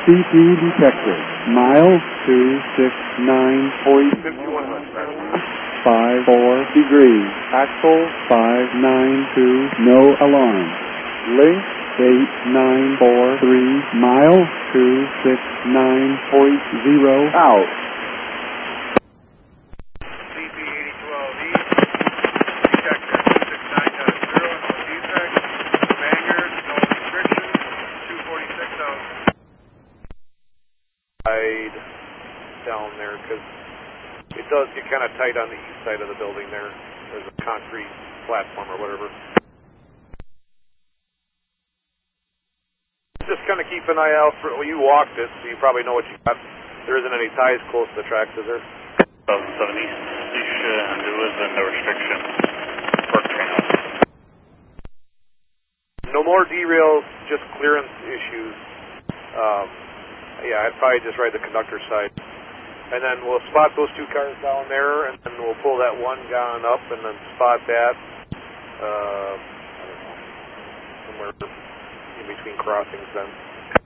CP detected. Mile 269, point 51 westbound. 54 degrees. Axle 592, no alarm. Link 8943, mile 269.0 out. CP 8012E, detector 269.0, no defects, bangers, no restrictions, 246 out. Down there, because it does get kind of tight on the east side of the building there. There's a concrete platform or whatever. Just kind of keep an eye out for, well, you walked it, so you probably know what you got. There isn't any ties close to the tracks, is there? 70 and there isn't a restriction for train. No more derails, just clearance issues. Yeah, I'd probably just ride the conductor side. And then we'll spot those two cars down there, and then we'll pull that one gun up and then spot that, I don't know, somewhere in between crossings then.